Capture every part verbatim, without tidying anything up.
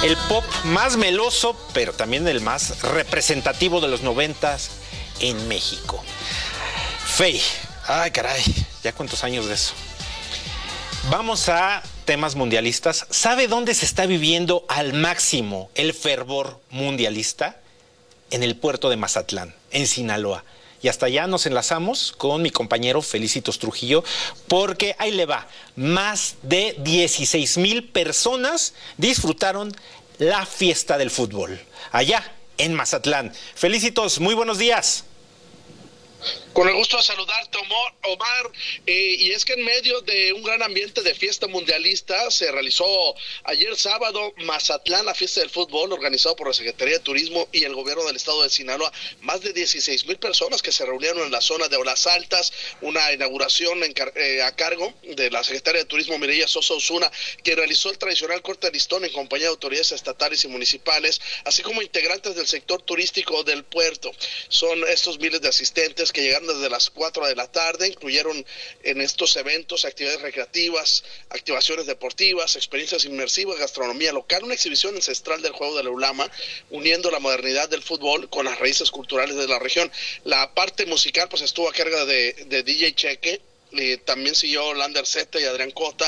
El pop más meloso, pero también el más representativo de los noventas en México. Fey, ay caray, ya cuántos años de eso. Vamos a temas mundialistas. ¿Sabe dónde se está viviendo al máximo el fervor mundialista? En el puerto de Mazatlán, en Sinaloa. Y hasta allá nos enlazamos con mi compañero Felicitos Trujillo, porque ahí le va, más de dieciséis mil personas disfrutaron la fiesta del fútbol, allá en Mazatlán. Felicitos, muy buenos días. Con el gusto de saludarte, Omar, eh, y es que en medio de un gran ambiente de fiesta mundialista se realizó ayer sábado Mazatlán, la fiesta del fútbol, organizado por la Secretaría de Turismo y el gobierno del estado de Sinaloa. Más de dieciséis mil personas que se reunieron en la zona de Olas Altas, una inauguración en, eh, a cargo de la Secretaria de Turismo Mireya Sosa Osuna, que realizó el tradicional corte de listón en compañía de autoridades estatales y municipales, así como integrantes del sector turístico del puerto. Son estos miles de asistentes que llegaron desde las cuatro de la tarde, incluyeron en estos eventos actividades recreativas, activaciones deportivas, experiencias inmersivas, gastronomía local, una exhibición ancestral del juego de la ulama, uniendo la modernidad del fútbol con las raíces culturales de la región. La parte musical pues estuvo a cargo de, de D J Cheque, eh, también siguió Lander Z y Adrián Cota,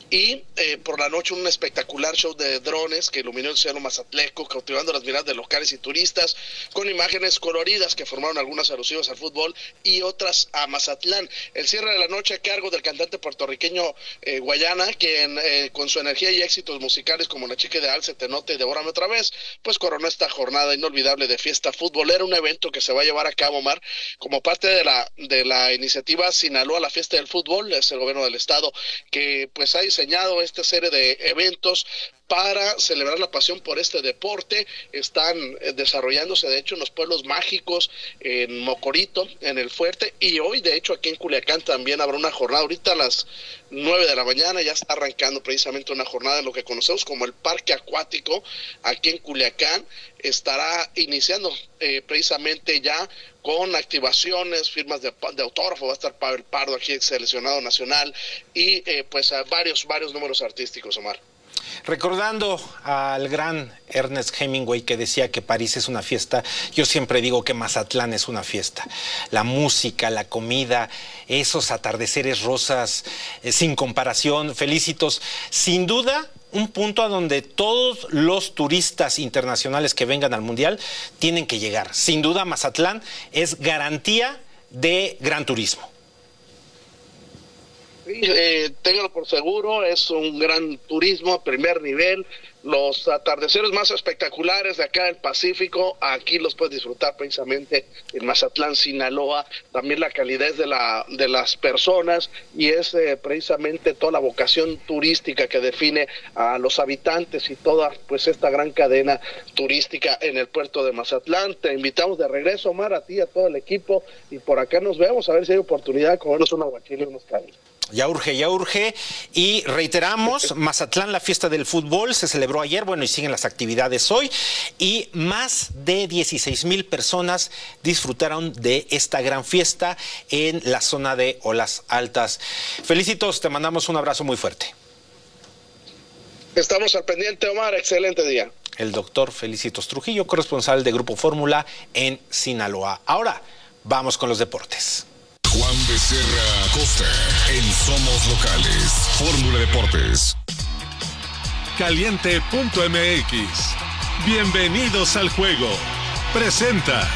y eh, por la noche un espectacular show de drones que iluminó el cielo mazatleco, cautivando las miradas de locales y turistas, con imágenes coloridas que formaron algunas alusivas al fútbol y otras a Mazatlán. El cierre de la noche a cargo del cantante puertorriqueño eh, Guayana, quien eh, con su energía y éxitos musicales como La Chica Ideal, Se Te Nota y Devórame Otra Vez, pues coronó esta jornada inolvidable de fiesta futbolera, un evento que se va a llevar a cabo, Omar, como parte de la, de la iniciativa Sinaloa, la fiesta del fútbol. Es el gobierno del estado que pues ha diseñado esta serie de eventos para celebrar la pasión por este deporte. Están eh, desarrollándose de hecho en los pueblos mágicos, en Mocorito, en el Fuerte, y hoy de hecho aquí en Culiacán también habrá una jornada. Ahorita a las nueve de la mañana ya está arrancando precisamente una jornada en lo que conocemos como el Parque Acuático. Aquí en Culiacán estará iniciando eh, precisamente ya con activaciones, firmas de, de autógrafo. Va a estar Pavel Pardo aquí, ex seleccionado nacional, y eh, pues a varios, varios números artísticos, Omar. Recordando al gran Ernest Hemingway, que decía que París es una fiesta, yo siempre digo que Mazatlán es una fiesta. La música, la comida, esos atardeceres rosas, eh, sin comparación. Felicitos, sin duda un punto a donde todos los turistas internacionales que vengan al Mundial tienen que llegar. Sin duda Mazatlán es garantía de gran turismo. Eh, téngalo por seguro, es un gran turismo a primer nivel. Los atardeceres más espectaculares de acá del Pacífico, aquí los puedes disfrutar precisamente en Mazatlán, Sinaloa. También la calidez de la de las personas, y es eh, precisamente toda la vocación turística que define a los habitantes y toda pues esta gran cadena turística en el puerto de Mazatlán. Te invitamos de regreso, Omar, a ti y a todo el equipo, y por acá nos vemos a ver si hay oportunidad de comernos un aguachile y unos caldos. Ya urge, ya urge, y reiteramos, Mazatlán, la fiesta del fútbol, se celebró ayer, bueno, y siguen las actividades hoy, y más de dieciséis mil personas disfrutaron de esta gran fiesta en la zona de Olas Altas. Felicitos, te mandamos un abrazo muy fuerte. Estamos al pendiente, Omar, excelente día. El doctor Felicitos Trujillo, corresponsal de Grupo Fórmula en Sinaloa. Ahora, vamos con los deportes. Juan Becerra Acosta en Somos Locales, Fórmula Deportes. Caliente punto M X. Bienvenidos al juego. Presenta.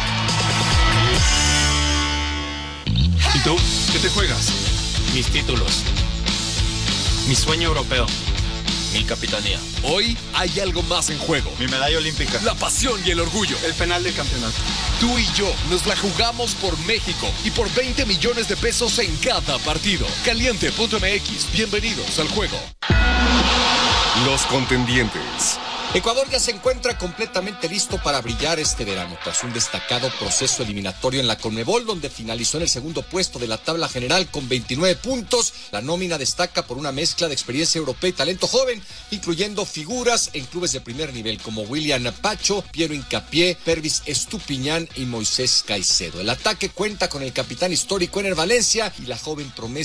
¿Y tú? ¿Qué te juegas? Mis títulos. Mi sueño europeo. Mi capitanía. Hoy hay algo más en juego. Mi medalla olímpica. La pasión y el orgullo. El penal del campeonato. Tú y yo nos la jugamos por México y por veinte millones de pesos en cada partido. Caliente punto M X. Bienvenidos al juego. Los contendientes. Ecuador ya se encuentra completamente listo para brillar este verano, tras un destacado proceso eliminatorio en la Conmebol, donde finalizó en el segundo puesto de la tabla general con veintinueve puntos. La nómina destaca por una mezcla de experiencia europea y talento joven, incluyendo figuras en clubes de primer nivel como William Pacho, Piero Hincapié, Pervis Estupiñán y Moisés Caicedo. El ataque cuenta con el capitán histórico Ener Valencia y la joven promesa